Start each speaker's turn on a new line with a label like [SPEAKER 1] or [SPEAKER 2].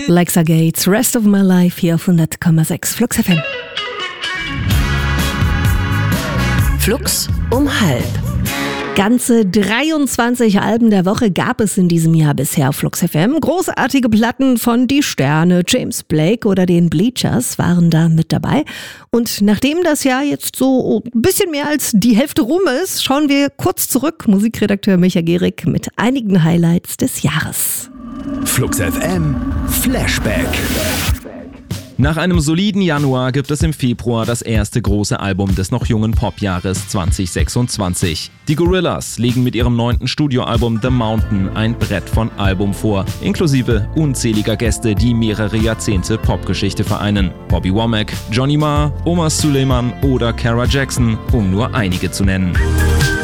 [SPEAKER 1] Lexa Gates, Rest of My Life hier auf 100,6 Flux FM.
[SPEAKER 2] Flux um halb.
[SPEAKER 1] Ganze 23 Alben der Woche gab es in diesem Jahr bisher auf Flux FM. Großartige Platten von Die Sterne, James Blake oder den Bleachers waren da mit dabei. Und nachdem das Jahr jetzt so ein bisschen mehr als die Hälfte rum ist, schauen wir kurz zurück. Musikredakteur Micha Gehrig mit einigen Highlights des Jahres.
[SPEAKER 3] Flux FM Flashback.
[SPEAKER 4] Nach einem soliden Januar gibt es im Februar das erste große Album des noch jungen Popjahres 2026. Die Gorillaz legen mit ihrem 9. Studioalbum The Mountain ein Brett von Album vor, inklusive unzähliger Gäste, die mehrere Jahrzehnte Popgeschichte vereinen. Bobby Womack, Johnny Marr, Omar Suleiman oder Cara Jackson, um nur einige zu nennen.